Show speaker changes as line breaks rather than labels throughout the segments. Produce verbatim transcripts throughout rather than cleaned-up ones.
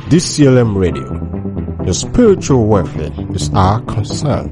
D C L M Radio. Your spiritual welfare is our concern.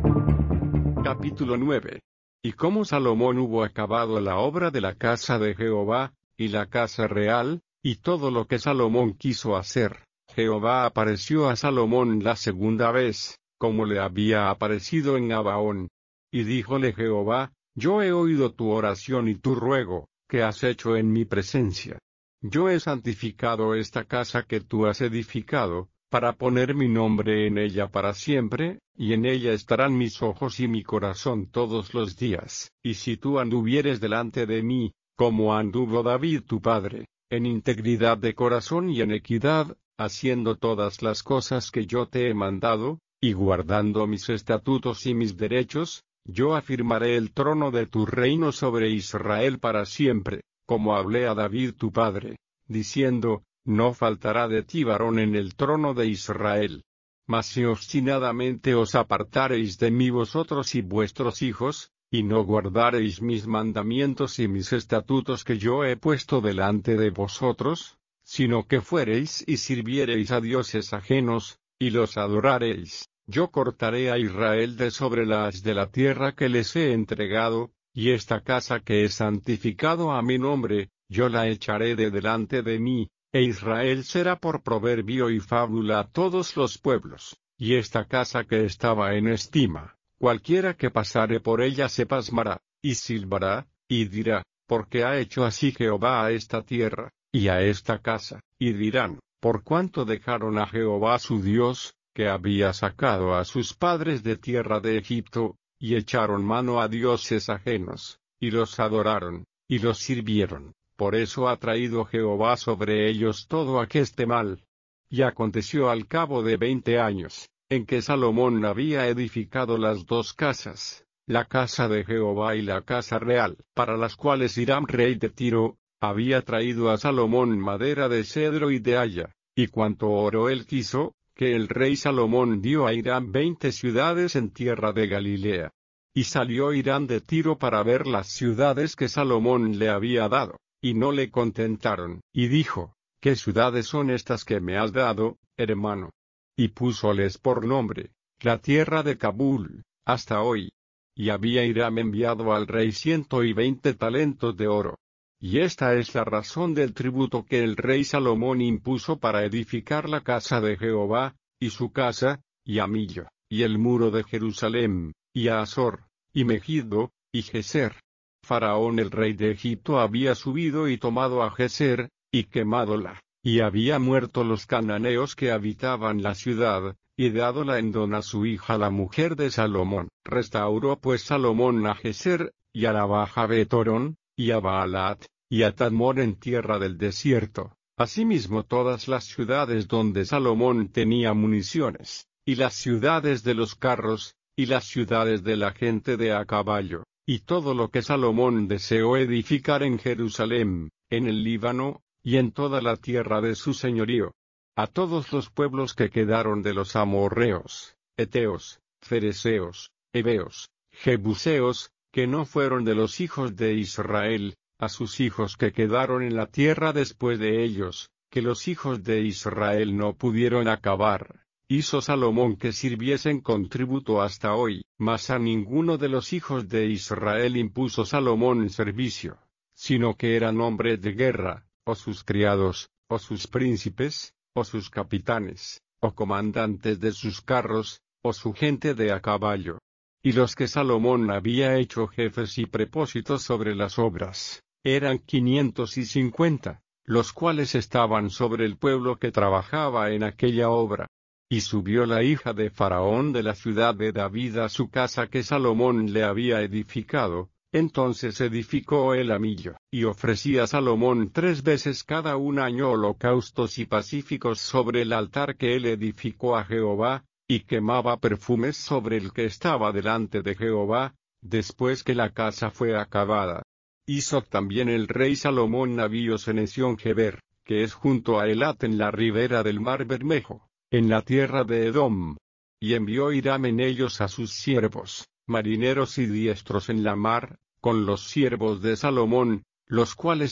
Capítulo nueve. Y como Salomón hubo acabado la obra de la casa de Jehová, y la casa real, y todo lo que Salomón quiso hacer, Jehová apareció a Salomón la segunda vez, como le había aparecido en Gabaón. Y díjole Jehová: Yo he oído tu oración y tu ruego, que has hecho en mi presencia. Yo he santificado esta casa que tú has edificado, para poner mi nombre en ella para siempre, y en ella estarán mis ojos y mi corazón todos los días. Y si tú anduvieres delante de mí, como anduvo David tu padre, en integridad de corazón y en equidad, haciendo todas las cosas que yo te he mandado, y guardando mis estatutos y mis derechos, yo afirmaré el trono de tu reino sobre Israel para siempre, como hablé a David tu padre, diciendo: No faltará de ti varón en el trono de Israel. Mas si obstinadamente os apartareis de mí vosotros y vuestros hijos, y no guardareis mis mandamientos y mis estatutos que yo he puesto delante de vosotros, sino que fuereis y sirviereis a dioses ajenos, y los adorareis, yo cortaré a Israel de sobre la haz de la tierra que les he entregado, y esta casa que he santificado a mi nombre, yo la echaré de delante de mí, e Israel será por proverbio y fábula a todos los pueblos, y esta casa que estaba en estima, cualquiera que pasare por ella se pasmará, y silbará, y dirá: porque ha hecho así Jehová a esta tierra, y a esta casa, y dirán: por cuanto dejaron a Jehová su Dios, que había sacado a sus padres de tierra de Egipto, y echaron mano a dioses ajenos, y los adoraron, y los sirvieron. Por eso ha traído Jehová sobre ellos todo aqueste mal. Y aconteció al cabo de veinte años, en que Salomón había edificado las dos casas, la casa de Jehová y la casa real, para las cuales Hiram rey de Tiro, había traído a Salomón madera de cedro y de haya, y cuanto oro él quiso, que el rey Salomón dio a Hiram veinte ciudades en tierra de Galilea. Y salió Hiram de Tiro para ver las ciudades que Salomón le había dado, y no le contentaron, y dijo: ¿Qué ciudades son estas que me has dado, hermano? Y púsoles por nombre: la tierra de Cabul, hasta hoy. Y había Hiram enviado al rey ciento y veinte talentos de oro. Y esta es la razón del tributo que el rey Salomón impuso para edificar la casa de Jehová, y su casa, y a Millo, y el muro de Jerusalén, y a Azor, y Megiddo, y Geser. Faraón el rey de Egipto había subido y tomado a Geser, y quemádóla, y había muerto los cananeos que habitaban la ciudad, y dádola en don a su hija la mujer de Salomón. Restauró pues Salomón a Geser, y a la baja Betorón, y a Baalat, y a Tadmor en tierra del desierto, asimismo todas las ciudades donde Salomón tenía municiones, y las ciudades de los carros, y las ciudades de la gente de a caballo, y todo lo que Salomón deseó edificar en Jerusalén, en el Líbano, y en toda la tierra de su señorío. A todos los pueblos que quedaron de los amorreos, heteos, fereceos, heveos, jebuseos, que no fueron de los hijos de Israel, a sus hijos que quedaron en la tierra después de ellos, que los hijos de Israel no pudieron acabar, hizo Salomón que sirviesen con tributo hasta hoy. Mas a ninguno de los hijos de Israel impuso Salomón servicio, sino que eran hombres de guerra, o sus criados, o sus príncipes, o sus capitanes, o comandantes de sus carros, o su gente de a caballo. Y los que Salomón había hecho jefes y prepósitos sobre las obras, eran quinientos y cincuenta, los cuales estaban sobre el pueblo que trabajaba en aquella obra. Y subió la hija de Faraón de la ciudad de David a su casa que Salomón le había edificado. Entonces edificó él a Millo, y ofrecía a Salomón tres veces cada un año holocaustos y pacíficos sobre el altar que él edificó a Jehová, y quemaba perfumes sobre el que estaba delante de Jehová, después que la casa fue acabada. Hizo también el rey Salomón navíos en Esión-Geber, que es junto a Elat en la ribera del mar Bermejo, en la tierra de Edom. Y envió Hiram en ellos a sus siervos, marineros y diestros en la mar, con los siervos de Salomón, los cuales